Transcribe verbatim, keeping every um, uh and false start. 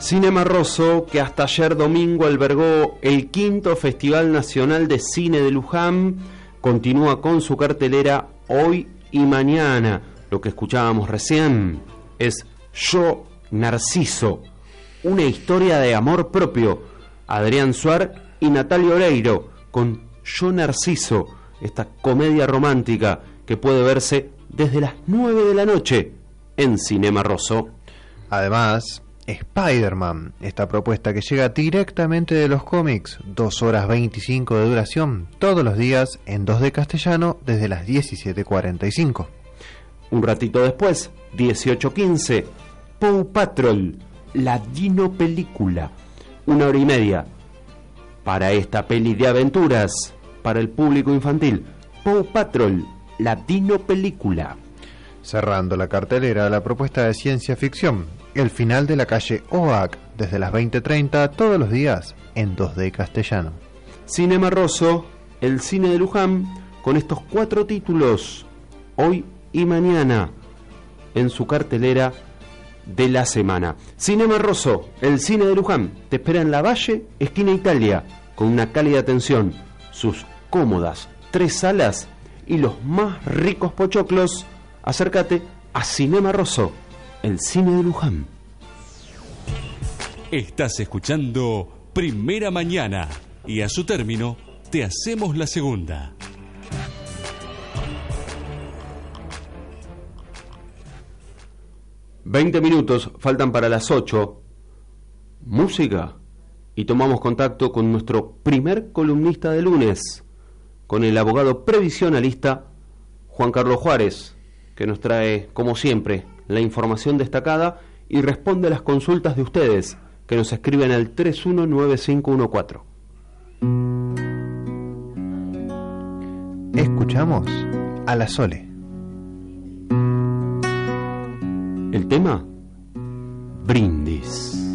Cinema Rosso, que hasta ayer domingo albergó el quinto Festival Nacional de Cine de Luján, continúa con su cartelera hoy y mañana. Lo que escuchábamos recién es Yo, Narciso, una historia de amor propio. Adrián Suar y Natalia Oreiro con Yo, Narciso, esta comedia romántica que puede verse desde las nueve de la noche en Cinema Rosso. Además, Spider-Man, esta propuesta que llega directamente de los cómics, dos horas veinticinco de duración, todos los días en dos D castellano desde las diecisiete cuarenta y cinco. Un ratito después, dieciocho quince, Paw Patrol, la Dino Película, una hora y media para esta peli de aventuras para el público infantil. Paw Patrol, la Dino Película. Cerrando la cartelera, la propuesta de ciencia ficción, El final de la calle Oak, desde las veinte treinta, todos los días, en dos D castellano. Cinema Rosso, el cine de Luján, con estos cuatro títulos, hoy y mañana, en su cartelera de la semana. Cinema Rosso, el cine de Luján, te espera en La Valle, esquina Italia, con una cálida atención, sus cómodas tres salas y los más ricos pochoclos. Acércate a Cinema Rosso, el cine de Luján. Estás escuchando Primera Mañana y a su término te hacemos la segunda. Veinte minutos faltan para las ocho. Música. Y tomamos contacto con nuestro primer columnista de lunes, con el abogado previsionalista Juan Carlos Juárez, que nos trae, como siempre, la información destacada y responde a las consultas de ustedes, que nos escriben al tres uno nueve cinco uno cuatro. Escuchamos a la Sole. El tema, brindis.